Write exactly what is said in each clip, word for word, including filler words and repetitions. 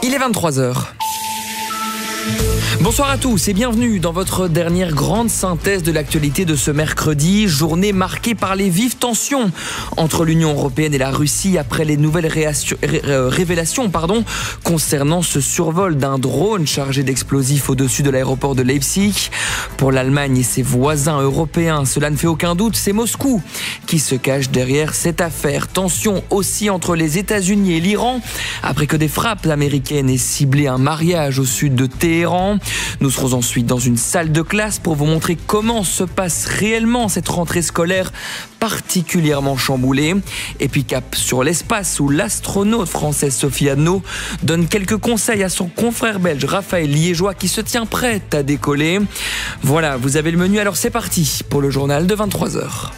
Il est vingt-trois heures. Bonsoir à tous et bienvenue dans votre dernière grande synthèse de l'actualité de ce mercredi, journée marquée par les vives tensions entre l'Union européenne et la Russie après les nouvelles réaction, ré, révélations pardon, concernant ce survol d'un drone chargé d'explosifs au-dessus de l'aéroport de Leipzig. Pour l'Allemagne et ses voisins européens, cela ne fait aucun doute, c'est Moscou qui se cache derrière cette affaire. Tension aussi entre les États-Unis et l'Iran après que des frappes américaines aient ciblé un mariage au sud de Téhéran. Nous serons ensuite dans une salle de classe pour vous montrer comment se passe réellement cette rentrée scolaire particulièrement chamboulée. Et puis cap sur l'espace où l'astronaute française Sophie Anneau donne quelques conseils à son confrère belge Raphaël Liégeois qui se tient prêt à décoller. Voilà, vous avez le menu, alors c'est parti pour le journal de vingt-trois heures.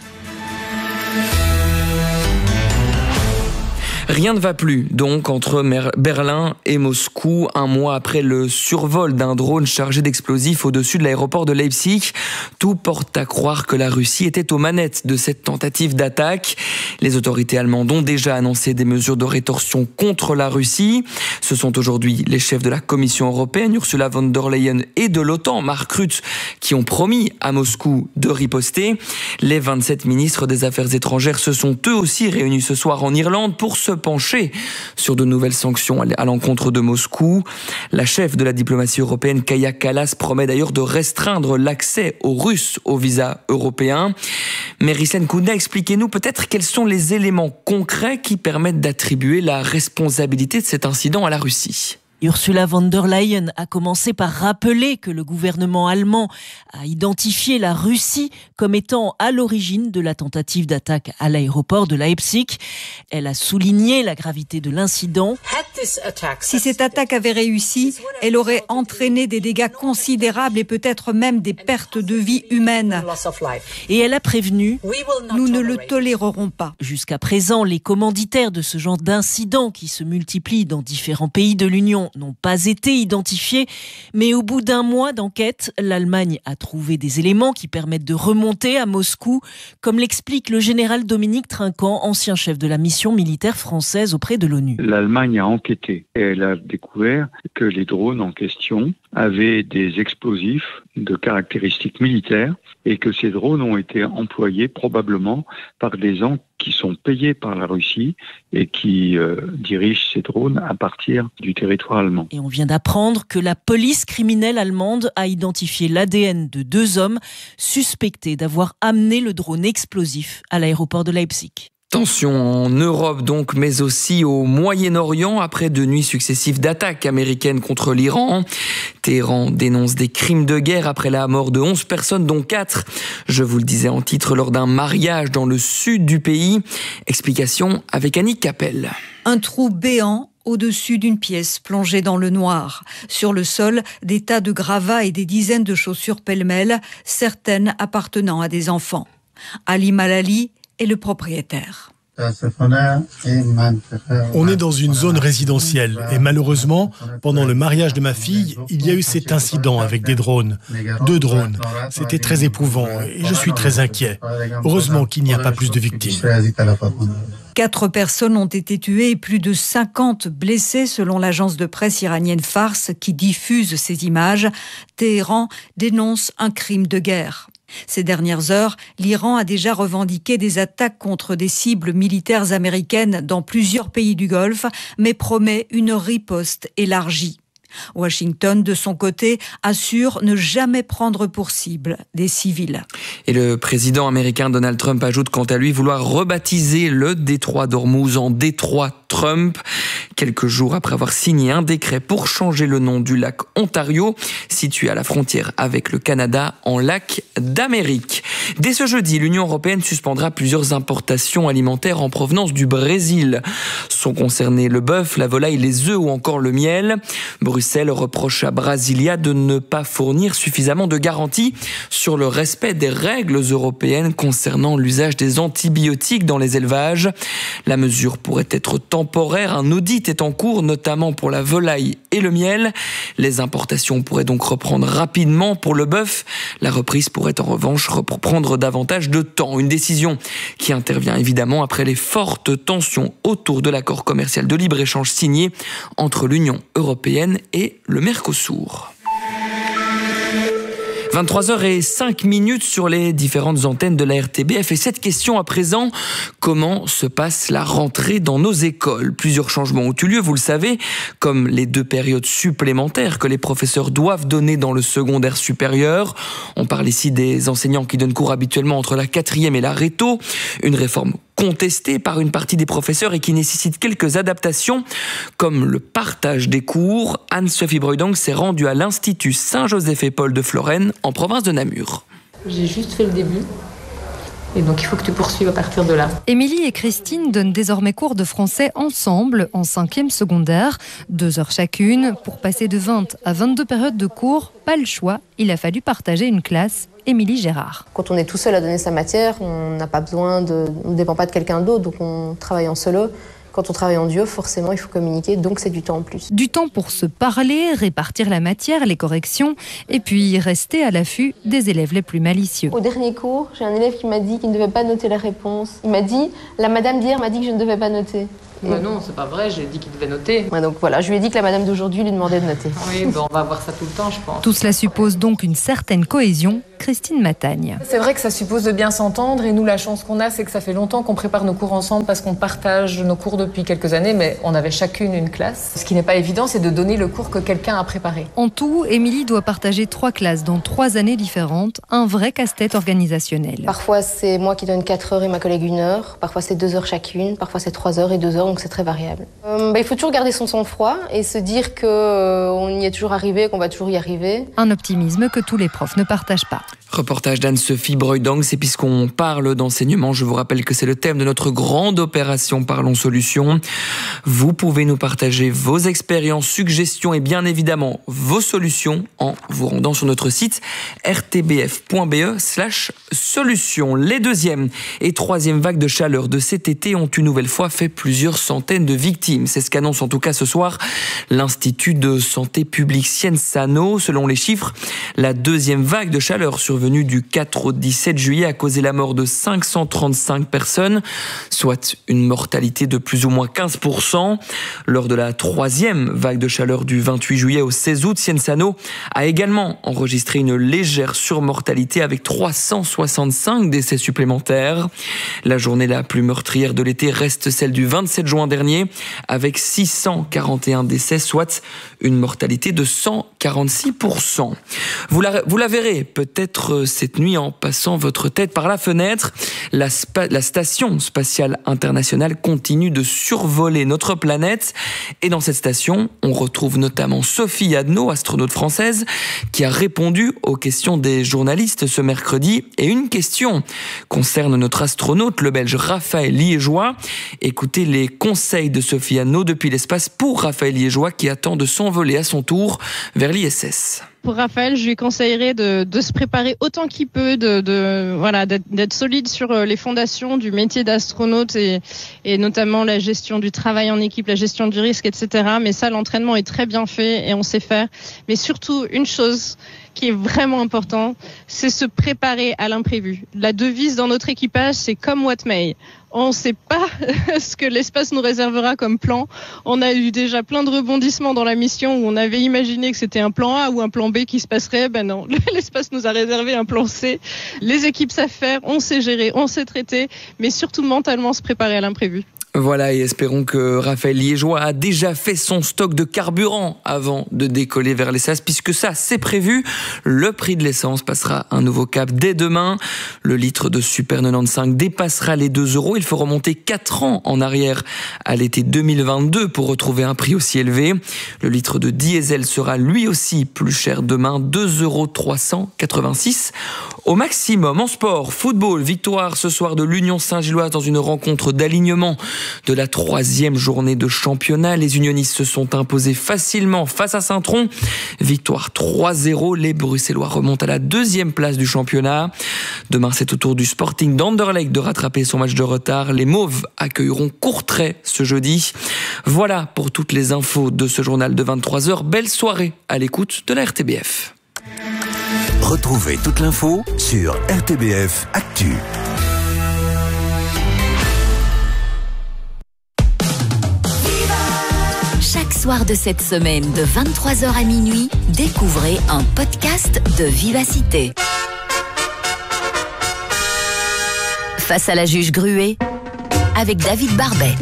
Rien ne va plus donc entre Berlin et Moscou, un mois après le survol d'un drone chargé d'explosifs au-dessus de l'aéroport de Leipzig. Tout porte à croire que la Russie était aux manettes de cette tentative d'attaque. Les autorités allemandes ont déjà annoncé des mesures de rétorsion contre la Russie. Ce sont aujourd'hui les chefs de la Commission européenne, Ursula von der Leyen, et de l'OTAN, Mark Rutte, qui ont promis à Moscou de riposter. Les vingt-sept ministres des Affaires étrangères se sont eux aussi réunis ce soir en Irlande pour se pencher sur de nouvelles sanctions à l'encontre de Moscou. La chef de la diplomatie européenne, Kaja Kallas, promet d'ailleurs de restreindre l'accès aux Russes au visa européen. Mais Rysslane Kounda, expliquez-nous peut-être quels sont les éléments concrets qui permettent d'attribuer la responsabilité de cet incident à la Russie. Ursula von der Leyen a commencé par rappeler que le gouvernement allemand a identifié la Russie comme étant à l'origine de la tentative d'attaque à l'aéroport de Leipzig. Elle a souligné la gravité de l'incident. Si cette attaque avait réussi, elle aurait entraîné des dégâts considérables et peut-être même des pertes de vie humaines. Et elle a prévenu « Nous ne le tolérerons pas ». Jusqu'à présent, les commanditaires de ce genre d'incidents qui se multiplient dans différents pays de l'Union n'ont pas été identifiés, mais au bout d'un mois d'enquête, l'Allemagne a trouvé des éléments qui permettent de remonter à Moscou, comme l'explique le général Dominique Trinquant, ancien chef de la mission militaire française auprès de l'ONU. L'Allemagne a enquêté et elle a découvert que les drones en question avaient des explosifs de caractéristiques militaires et que ces drones ont été employés probablement par des gens qui sont payés par la Russie et qui euh, dirigent ces drones à partir du territoire allemand. Et on vient d'apprendre que la police criminelle allemande a identifié l'A D N de deux hommes suspectés d'avoir amené le drone explosif à l'aéroport de Leipzig. Tension en Europe donc, mais aussi au Moyen-Orient après deux nuits successives d'attaques américaines contre l'Iran. Téhéran dénonce des crimes de guerre après la mort de onze personnes, dont quatre, je vous le disais en titre, lors d'un mariage dans le sud du pays. Explication avec Annick Capel. Un trou béant au-dessus d'une pièce plongée dans le noir. Sur le sol, des tas de gravats et des dizaines de chaussures pêle-mêle, certaines appartenant à des enfants. Ali Malali est le propriétaire. On est dans une zone résidentielle et malheureusement, pendant le mariage de ma fille, il y a eu cet incident avec des drones. Deux drones. C'était très éprouvant et je suis très inquiet. Heureusement qu'il n'y a pas plus de victimes. Quatre personnes ont été tuées et plus de cinquante blessées selon l'agence de presse iranienne Fars qui diffuse ces images. Téhéran dénonce un crime de guerre. Ces dernières heures, l'Iran a déjà revendiqué des attaques contre des cibles militaires américaines dans plusieurs pays du Golfe, mais promet une riposte élargie. Washington, de son côté, assure ne jamais prendre pour cible des civils. Et le président américain Donald Trump ajoute quant à lui vouloir rebaptiser le détroit d'Ormuz en détroit Trump, quelques jours après avoir signé un décret pour changer le nom du lac Ontario, situé à la frontière avec le Canada, en lac d'Amérique. Dès ce jeudi, l'Union européenne suspendra plusieurs importations alimentaires en provenance du Brésil. Sont concernés le bœuf, la volaille, les œufs ou encore le miel. Bruxelles reproche à Brasilia de ne pas fournir suffisamment de garanties sur le respect des règles européennes concernant l'usage des antibiotiques dans les élevages. La mesure pourrait être temporaire. Un audit est en cours, notamment pour la volaille et le miel. Les importations pourraient donc reprendre rapidement pour le bœuf. La reprise pourrait en revanche reprendre davantage de temps. Une décision qui intervient évidemment après les fortes tensions autour de l'accord commercial de libre-échange signé entre l'Union européenne et le Mercosur. vingt-trois heures zéro cinq minutes sur les différentes antennes de la R T B F. Et cette question à présent, comment se passe la rentrée dans nos écoles ? Plusieurs changements ont eu lieu, vous le savez, comme les deux périodes supplémentaires que les professeurs doivent donner dans le secondaire supérieur. On parle ici des enseignants qui donnent cours habituellement entre la quatrième et la réto. Une réforme contestée par une partie des professeurs et qui nécessite quelques adaptations, comme le partage des cours. Anne-Sophie Breudang s'est rendue à l'Institut Saint-Joseph-et-Paul de Florenne, en province de Namur. J'ai juste fait le début. Et donc il faut que tu poursuives à partir de là. Émilie et Christine donnent désormais cours de français ensemble en cinquième secondaire, deux heures chacune. Pour passer de vingt à vingt-deux périodes de cours, pas le choix, il a fallu partager une classe. Émilie Gérard. Quand on est tout seul à donner sa matière, on n'a pas besoin de, on ne dépend pas de quelqu'un d'autre, donc on travaille en solo. Quand on travaille en duo, forcément, il faut communiquer, donc c'est du temps en plus. Du temps pour se parler, répartir la matière, les corrections, et puis rester à l'affût des élèves les plus malicieux. Au dernier cours, j'ai un élève qui m'a dit qu'il ne devait pas noter les réponses. Il m'a dit, la madame d'hier m'a dit que je ne devais pas noter. Bah non, c'est pas vrai, j'ai dit qu'il devait noter. Ouais, donc voilà, je lui ai dit que la madame d'aujourd'hui lui demandait de noter. Oui, bah on va voir ça tout le temps, je pense. Tout cela suppose donc une certaine cohésion. Christine Matagne. C'est vrai que ça suppose de bien s'entendre et nous, la chance qu'on a, c'est que ça fait longtemps qu'on prépare nos cours ensemble parce qu'on partage nos cours depuis quelques années, mais on avait chacune une classe. Ce qui n'est pas évident, c'est de donner le cours que quelqu'un a préparé. En tout, Émilie doit partager trois classes dans trois années différentes, un vrai casse-tête organisationnel. Parfois, c'est moi qui donne quatre heures et ma collègue une heure. Parfois, c'est deux heures chacune. Parfois, c'est trois heures et deux heures, donc c'est très variable. Euh, bah, il faut toujours garder son sang-froid et se dire qu'on euh, y est toujours arrivé, qu'on va toujours y arriver. Un optimisme que tous les profs ne partagent pas. Reportage d'Anne-Sophie Breudang, c'est puisqu'on parle d'enseignement. Je vous rappelle que c'est le thème de notre grande opération Parlons Solutions. Vous pouvez nous partager vos expériences, suggestions et bien évidemment vos solutions en vous rendant sur notre site r t b f point b e slash solutions. Les deuxième et troisième vagues de chaleur de cet été ont une nouvelle fois fait plusieurs centaines de victimes. C'est ce qu'annonce en tout cas ce soir l'Institut de santé publique Sciences-Ano. Selon les chiffres, la deuxième vague de chaleur survenue du quatre au dix-sept juillet a causé la mort de cinq cent trente-cinq personnes, soit une mortalité de plus ou moins quinze pour cent. Lors de la troisième vague de chaleur du vingt-huit juillet au seize août, Sciences-Ano a également enregistré une légère surmortalité avec trois cent soixante-cinq décès supplémentaires. La journée la plus meurtrière de l'été reste celle du vingt-sept juin dernier avec six cent quarante et un décès, soit une mortalité de cent quarante-six pour cent. Vous la, vous la verrez peut-être cette nuit en passant votre tête par la fenêtre. La, spa, la station spatiale internationale continue de survoler notre planète. Et dans cette station, on retrouve notamment Sophie Adno, astronaute française, qui a répondu aux questions des journalistes ce mercredi. Et une question concerne notre astronaute, le Belge Raphaël Liégeois. Écoutez les conseils de Sophie Adno depuis l'espace pour Raphaël Liégeois qui attend de s'envoler à son tour vers l'I S S. Pour Raphaël, je lui conseillerais de, de se préparer autant qu'il peut, de, de voilà, d'être, d'être solide sur les fondations du métier d'astronaute et, et notamment la gestion du travail en équipe, la gestion du risque, et cetera. Mais ça, l'entraînement est très bien fait et on sait faire. Mais surtout, une chose qui est vraiment important, c'est se préparer à l'imprévu. La devise dans notre équipage, c'est comme what may. On ne sait pas ce que l'espace nous réservera comme plan. On a eu déjà plein de rebondissements dans la mission où on avait imaginé que c'était un plan A ou un plan B qui se passerait. Ben non, l'espace nous a réservé un plan C. Les équipes savent faire, on sait gérer, on sait traiter, mais surtout mentalement se préparer à l'imprévu. Voilà, et espérons que Raphaël Liégeois a déjà fait son stock de carburant avant de décoller vers l'E S A S, puisque ça, c'est prévu. Le prix de l'essence passera un nouveau cap dès demain. Le litre de Super quatre-vingt-quinze dépassera les deux euros. Il faut remonter quatre ans en arrière à l'été deux mille vingt-deux pour retrouver un prix aussi élevé. Le litre de diesel sera lui aussi plus cher demain, deux euros trois cent quatre-vingt-six au maximum. En sport, football, victoire ce soir de l'Union Saint-Gilloise dans une rencontre d'alignement de la troisième journée de championnat. Les unionistes se sont imposés facilement face à Saint-Tron. Victoire trois zéro. Les Bruxellois remontent à la deuxième place du championnat. Demain, c'est au tour du Sporting d'Anderlecht de rattraper son match de retard. Les Mauves accueilleront Courtrai ce jeudi. Voilà pour toutes les infos de ce journal de vingt-trois heures. Belle soirée à l'écoute de la R T B F. Retrouvez toute l'info sur R T B F Actu. Chaque soir de cette semaine, de vingt-trois heures à minuit, découvrez un podcast de Vivacité. Face à la juge Gruet, avec David Barbet.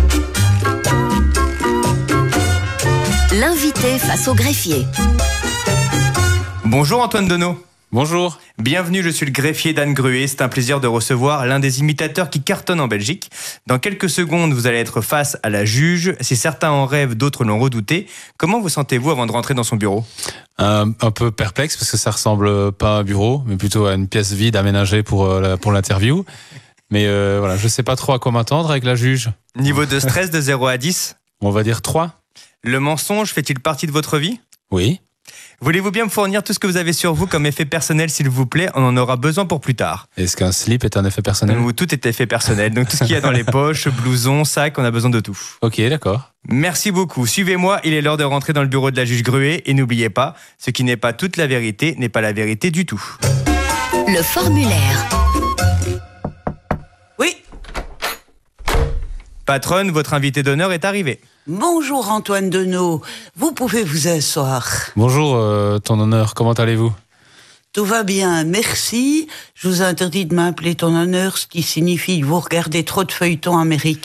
L'invité face au greffier. Bonjour Antoine Deneau. Bonjour. Bienvenue, je suis le greffier d'Anne Gruet. C'est un plaisir de recevoir l'un des imitateurs qui cartonnent en Belgique. Dans quelques secondes, vous allez être face à la juge. Si certains en rêvent, d'autres l'ont redouté. Comment vous sentez-vous avant de rentrer dans son bureau ? un, un peu perplexe parce que ça ressemble pas à un bureau, mais plutôt à une pièce vide aménagée pour, euh, pour l'interview. Mais euh, voilà, je sais pas trop à quoi m'attendre avec la juge. Niveau de stress de zéro à dix ? On va dire trois. Le mensonge fait-il partie de votre vie ? Oui. Voulez-vous bien me fournir tout ce que vous avez sur vous comme effet personnel, s'il vous plaît ? On en aura besoin pour plus tard. Est-ce qu'un slip est un effet personnel ? Ou tout est effet personnel. Donc tout ce qu'il y a dans les poches, blouson, sac, on a besoin de tout. Ok, d'accord. Merci beaucoup. Suivez-moi, il est l'heure de rentrer dans le bureau de la juge Gruet. Et n'oubliez pas, ce qui n'est pas toute la vérité n'est pas la vérité du tout. Le formulaire. Oui. Patronne, votre invité d'honneur est arrivé. Bonjour Antoine Deneau, vous pouvez vous asseoir. Bonjour, euh, ton honneur, comment allez-vous ? Tout va bien, merci. Je vous interdis de m'appeler ton honneur, ce qui signifie que vous regardez trop de feuilletons américains.